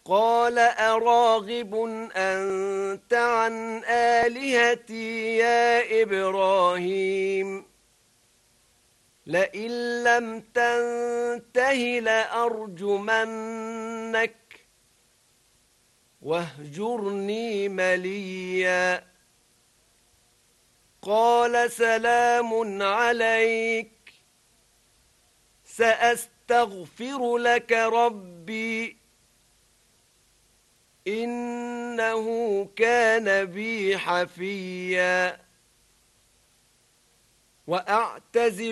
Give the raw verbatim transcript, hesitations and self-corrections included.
قال أراغب أنت عن آلهتي يا إبراهيم لئن لم تنته لأرجمنك واهجرني مليا قال سلام عليك سأستغفر لك ربي إنه كان بي حفيا وأعتزل